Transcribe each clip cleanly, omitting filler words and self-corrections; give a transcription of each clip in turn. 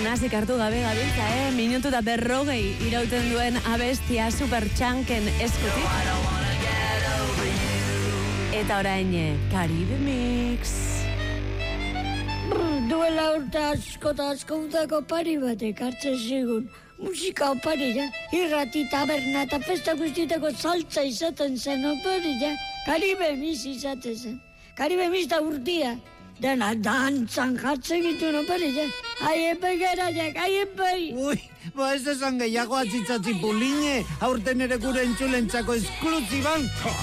Nazik hartu gabe gabiltza, minutu eta 40 irauten duen abestia Supertxanken eskutik. Eta orain, Caribe Mix. Duela urte asko eta asko udako pari batek hartzen zigun. Musika oparila, irrati, taberna eta festa guztietako saltza izaten zen oparila. Caribe Mix izaten zen. Caribe Mix da urtia. Dena dantzan jartzen gitu oparila. Aiepai garaiak, aiepai. Ui, ez esan gehiago atzitzatzi puline, aurten ere gure entzulentzako esklusiban.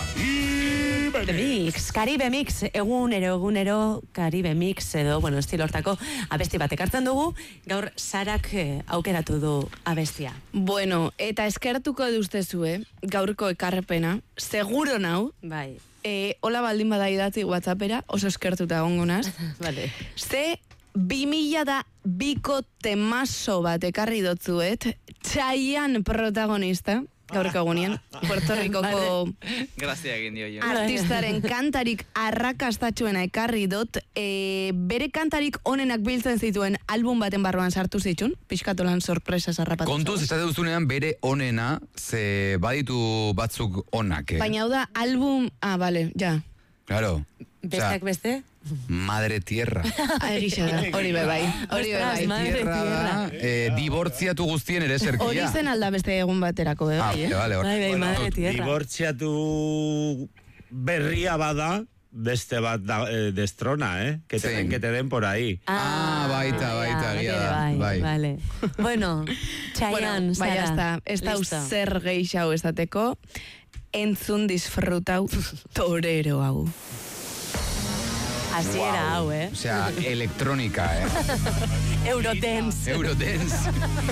Caribe Mix, egunero Caribe Mix edo, estilo hortako abesti batek hartzen dugu, gaur Sarak aukeratu du abestia. Bueno, eta eskertuko duztezue, gaurko ekarpena, seguro nau, bai. Hola baldin bada idatzi WhatsAppera, oso eskertuta gongonaz. Vale. Ze 2002ko temazo bat ekarri dotzuet, Chayanne protagonista, gaurko egunien, Puerto Ricoko Grazia egin dio jo. artistaren kantarik arrakastatxuena ekarri dut, bere kantarik onenak biltzen zituen album baten barruan sartu zitun, pixkatolan sorpresa zarrapatu. Kontuz, estate duzunean bere onena, ze baditu batzuk onak, Baina hau da, album, bale, ja. Claro. Besteak beste? Madre tierra. Egisa da, hori bebai. Ostras, madre tierra. Dibortziatu guztien ere zerkia. Hori zen alda beste egun baterako, Vale. Bai, madre tierra. Dibortziatu berria bada, beste bat destrona, que te den por ahí. Baita, egia da. Bai. Vale. Bueno, Chayanne, Sara. Baina ez da zer geixau esateko, entzun disfrutau torero hau. Así era hau, O sea, electrónica, Eurodance.